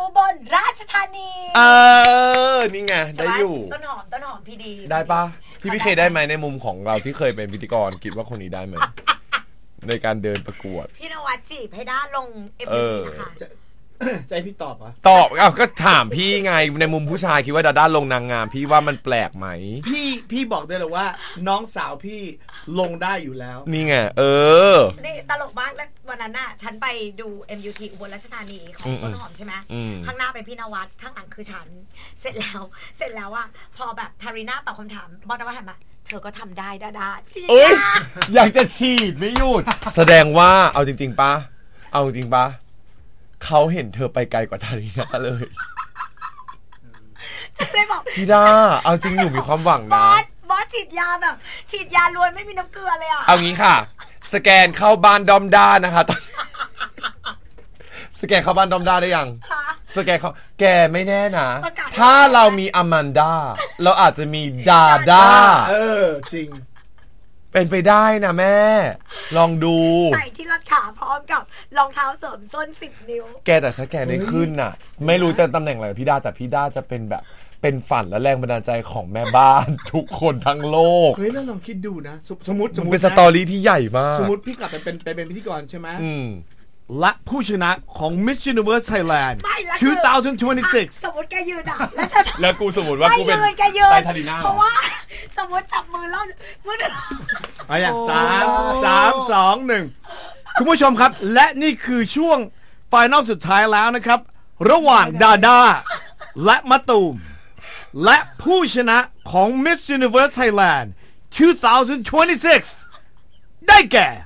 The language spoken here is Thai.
บลราชธานีนี่ไงได้อยู่ต้นหอมพี่ดีได้ปะพี่เคได้ไหมในมุมของเราที่เคยเป็นพิธีกรคิดว่าคนนี้ได้ไหมในการเดินประกวดพี่นวัดจีบให้ได้ลง MV นะคะใจพี่ตอบอ่ะตอบก็ถามพี่ไงในมุมผู้ชายคิดว่าดาด้าลงนางงามพี่ว่ามันแปลกไหมพี่บอกได้เลยว่าน้องสาวพี่ลงได้อยู่แล้วนี่ไงนี่ตลกมากแล้ววันนั้นน่ะฉันไปดู MUT อุบลราชธานีของต้นหอมใช่ไหมข้างหน้าเป็นพี่นวัดข้างหลังคือฉันเสร็จแล้วอ่ะพอแบบทารีน่าตอบคำถามบอสนวัดถามมาเธอก็ทำได้ดาอยากจะฉีดไม่หยุดแสดงว่าเอาจริงๆป่ะเขาเห็นเธอไปไกลกว่าทารีน่าเลยจะเลยบอกพี่ด้าเอาจริงหนูมีความหวังนะบอสฉีดยาแบบฉีดยาล้วนไม่มีน้ำเกลือเลยอ่ะเอางี้ค่ะสแกนเข้าบ้านดอมด้านะคะสแกนเข้าบ้านดอมด้าได้ยังสแกนเขาแกไม่แน่นะถ้าเรามีอแมนด้าเราอาจจะมีดาด้าจริงเป็นไปได้นะแม่ลองดูใส่ที่รัดขาพร้อมกับรองเท้าเสริมส้น10 นิ้วแกแต่ถ้าแกได้ขึ้นน่ะไม่รู้จะตำแหน่งอะไรพี่ด้าแต่พี่ด้าจะเป็นแบบเป็นฝันและแรงบันดาลใจของแม่บ้านทุกคนทั้งโลกเฮ้ยแล้วลองคิดดูนะสมมติเป็นสตอรี่ที่ใหญ่มากสมมติพี่กลับไปเป็นพิธีกรใช่ไหมและผู้ชนะของ Miss Universe Thailand 2026 สมมติแกยืนอ่ะแล้วกูสมมติว่ากูเป็นไททานีน่าเพราะว่าสมมติจับมือแล้วมืออะไรอย่าง3 2 1คุณผู้ชมครับและนี่คือช่วงไฟนอลสุดท้ายแล้วนะครับระหว่างดาด้าและมะตูมและผู้ชนะของ Miss Universe Thailand 2026ได้แก่